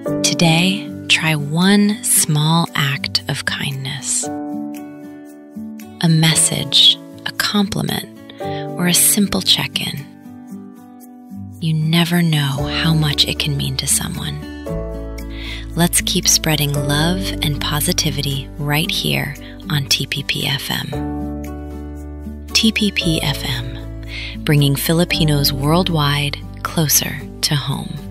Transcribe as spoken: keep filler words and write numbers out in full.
Today, try one small act of kindness. A message, a compliment, or a simple check-in. You never know how much it can mean to someone. Let's keep spreading love and positivity right here on T P P F M. T P P F M, bringing Filipinos worldwide closer to home.